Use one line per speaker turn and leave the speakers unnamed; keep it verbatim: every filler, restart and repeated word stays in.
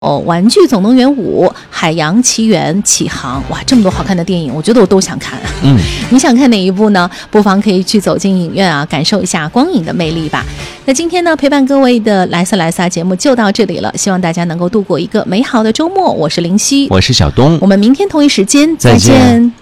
哦，玩具总动员五、海洋奇缘启航，哇，这么多好看的电影，我觉得我都想看。
嗯，
你想看哪一部呢？不妨可以去走进影院啊，感受一下光影的魅力吧。那今天呢，陪伴各位的莱瑟莱萨节目就到这里了，希望大家能够度过一个美好的周末。我是林夕，
我是小东，
我们明天同一时间
再见。